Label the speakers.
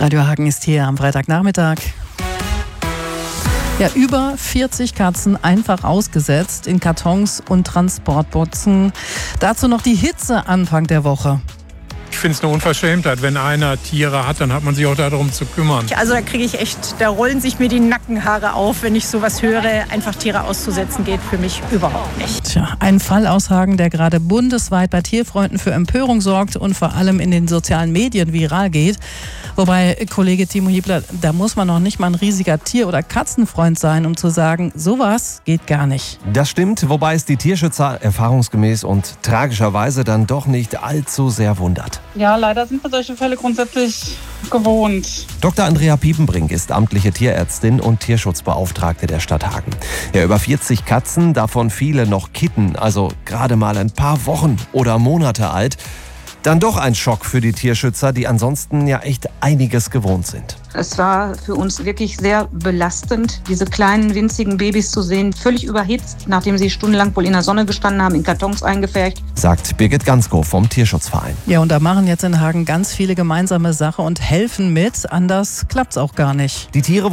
Speaker 1: Radio Hagen ist hier am Freitagnachmittag. Ja, über 40 Katzen einfach ausgesetzt in Kartons und Transportboxen. Dazu noch die Hitze Anfang der Woche.
Speaker 2: Ich finde es eine Unverschämtheit. Wenn einer Tiere hat, dann hat man sich auch darum zu kümmern.
Speaker 3: Also da rollen sich mir die Nackenhaare auf, wenn ich sowas höre. Einfach Tiere auszusetzen geht für mich überhaupt nicht.
Speaker 1: Tja, ein Fall aus Hagen, der gerade bundesweit bei Tierfreunden für Empörung sorgt und vor allem in den sozialen Medien viral geht. Wobei, Kollege Timo Hiebler, da muss man noch nicht mal ein riesiger Tier- oder Katzenfreund sein, um zu sagen, sowas geht gar nicht.
Speaker 4: Das stimmt, wobei es die Tierschützer erfahrungsgemäß und tragischerweise dann doch nicht allzu sehr wundert.
Speaker 5: Ja, leider sind wir solche Fälle grundsätzlich gewohnt.
Speaker 4: Dr. Andrea Piepenbrink ist amtliche Tierärztin und Tierschutzbeauftragte der Stadt Hagen. Ja, über 40 Katzen, davon viele noch Kitten, also gerade mal ein paar Wochen oder Monate alt. Dann doch ein Schock für die Tierschützer, die ansonsten ja echt einiges gewohnt sind.
Speaker 6: Es war für uns wirklich sehr belastend, diese kleinen, winzigen Babys zu sehen, völlig überhitzt, nachdem sie stundenlang wohl in der Sonne gestanden haben, in Kartons eingepfercht.
Speaker 4: Sagt Birgit Ganskow vom Tierschutzverein.
Speaker 1: Ja, und da machen jetzt in Hagen ganz viele gemeinsame Sache und helfen mit. Anders klappt's auch gar nicht.
Speaker 4: Die Tiere